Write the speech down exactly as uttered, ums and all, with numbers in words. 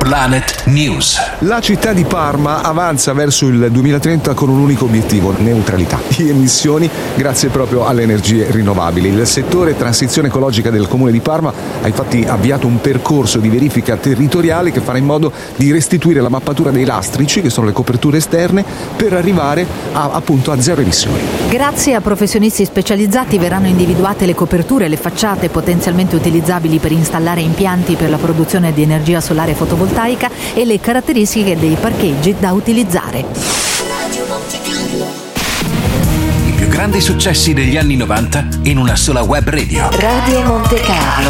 Planet News. La città di Parma avanza verso il duemilatrenta con un unico obiettivo: neutralità di emissioni grazie proprio alle energie rinnovabili. Il settore transizione ecologica del Comune di Parma ha infatti avviato un percorso di verifica territoriale che farà in modo di restituire la mappatura dei lastrici, che sono le coperture esterne, per arrivare a, appunto a zero emissioni. Grazie a professionisti specializzati verranno individuate le coperture e le facciate potenzialmente utilizzabili per installare impianti per la produzione di energia solare fotovoltaica e le caratteristiche dei parcheggi da utilizzare. I più grandi successi degli anni novanta in una sola web radio. Radio Monte Carlo.